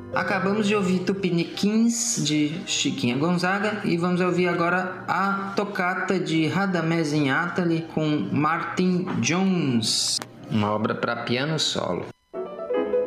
Acabamos de ouvir Tupiniquins de Chiquinha Gonzaga e vamos ouvir agora a tocata de Radamés em Atali com Martin Jones, uma obra para piano solo.